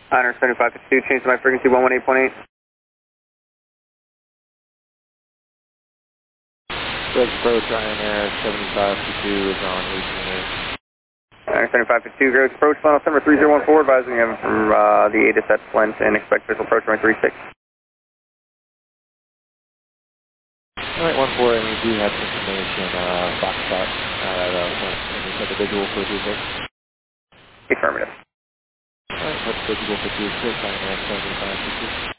Honor 7552, change to my frequency 118.8. Red approach, Ryanair 7552 is on 18.8. Honor 7552, gross approach, final number 3014, advising you have from the ATIS at Flint and expect visual approach runway 36. Alright, 14, and we do have information, Foxtrot, and we set the visual for 36. Affirmative. Alright, what's visual for 36, Ryanair 7552?